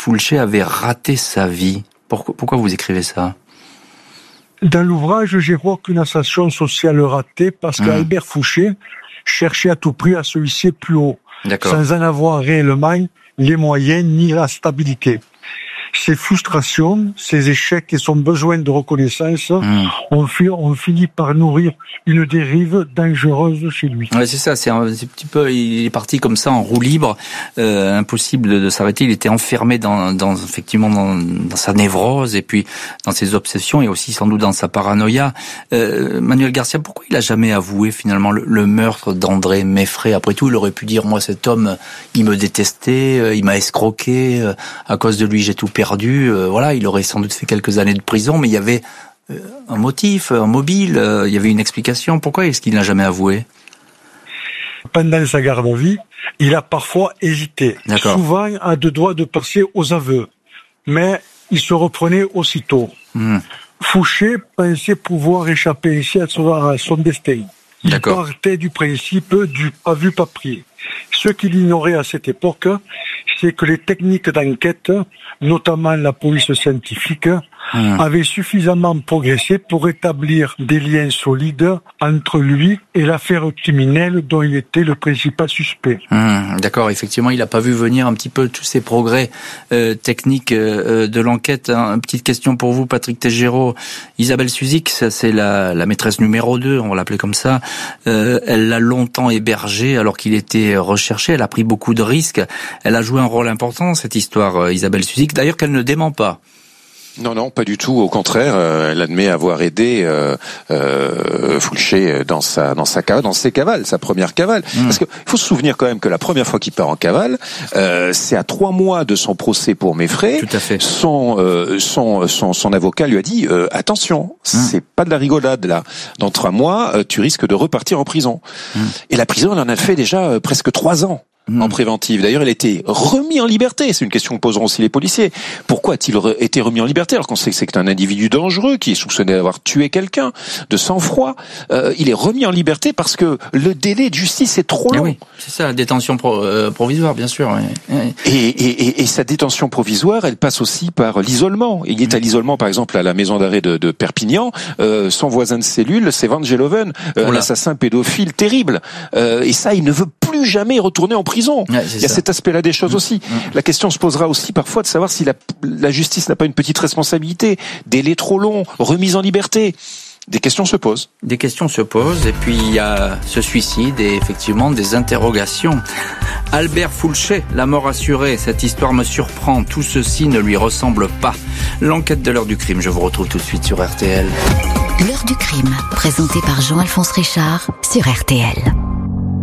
Foulchet avait raté sa vie. Pourquoi vous écrivez ça ? Dans l'ouvrage, j'évoque une ascension sociale ratée parce qu'Albert Foulchet cherchait à tout prix à se hisser plus haut, sans en avoir réellement les moyens ni la stabilité. Ses frustrations, ses échecs et son besoin de reconnaissance ont fini par nourrir une dérive dangereuse chez lui. Ouais, c'est ça, c'est un petit peu, il est parti comme ça en roue libre, impossible de s'arrêter. Il était enfermé effectivement dans sa névrose et puis dans ses obsessions et aussi sans doute dans sa paranoïa. Manuel Garcia, pourquoi il a jamais avoué finalement le meurtre d'André Meffray ? Après tout, il aurait pu dire, moi cet homme, il me détestait, il m'a escroqué, à cause de lui j'ai tout perdu. Voilà, il aurait sans doute fait quelques années de prison, mais il y avait un motif, un mobile, il y avait une explication. Pourquoi est-ce qu'il n'a jamais avoué ? Pendant sa garde à vue, il a parfois hésité, souvent à deux doigts de passer aux aveux, mais il se reprenait aussitôt. Foulchet pensait pouvoir échapper ici à son destin. Il partait du principe du pas vu, pas pris. Ce qu'il ignorait à cette époque, c'est que les techniques d'enquête, notamment la police scientifique, avaient suffisamment progressé pour établir des liens solides entre lui et l'affaire criminelle dont il était le principal suspect. D'accord, effectivement, il n'a pas vu venir un petit peu tous ces progrès techniques de l'enquête. Une petite question pour vous, Patrick Tégéraud. Isabelle Suzik, ça, c'est la maîtresse numéro 2, on va l'appeler comme ça. Elle l'a longtemps hébergé alors qu'il était recherché. Elle a pris beaucoup de risques. Elle a joué un rôle important dans cette histoire, Isabelle Suzik. D'ailleurs, qu'elle ne dément pas. Non, pas du tout. Au contraire, elle admet avoir aidé Foulchet dans ses cavales, sa première cavale. Parce que il faut se souvenir quand même que la première fois qu'il part en cavale, c'est à 3 mois de son procès pour Meffray. Tout à fait. Son avocat lui a dit attention, c'est pas de la rigolade là. Dans 3 mois, tu risques de repartir en prison. Et la prison, elle en a fait déjà presque 3 ans. En préventive. D'ailleurs, il a été remis en liberté. C'est une question que poseront aussi les policiers. Pourquoi a-t-il été remis en liberté alors qu'on sait que c'est un individu dangereux qui est soupçonné d'avoir tué quelqu'un de sang-froid? Il est remis en liberté parce que le délai de justice est trop long. Oui, c'est ça, la détention provisoire, bien sûr. Oui. Et sa détention provisoire, elle passe aussi par l'isolement. Il est à l'isolement, par exemple, à la maison d'arrêt de Perpignan. Son voisin de cellule, c'est Van Geloven, un assassin pédophile terrible. Et ça, il ne veut plus jamais retourner en prison. Il y a cet aspect-là des choses aussi. La question se posera aussi parfois de savoir si la justice n'a pas une petite responsabilité. Délai trop long, remise en liberté. Des questions se posent. Des questions se posent, et puis il y a ce suicide et effectivement des interrogations. Albert Foulchet, la mort assurée, cette histoire me surprend, tout ceci ne lui ressemble pas. L'enquête de l'heure du crime, je vous retrouve tout de suite sur RTL. L'heure du crime, présentée par Jean-Alphonse Richard sur RTL.